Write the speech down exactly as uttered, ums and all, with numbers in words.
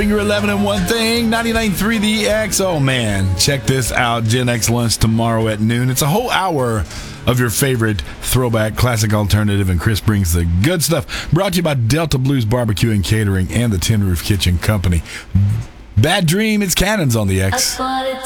Your eleven and one thing, ninety-nine point three The X. Oh, man. Check this out. Gen X Lunch tomorrow at noon. It's a whole hour of your favorite throwback classic alternative, and Chris brings the good stuff. Brought to you by Delta Blues Barbecue and Catering and the Tin Roof Kitchen Company. Bad Dream, it's Cannons on the X.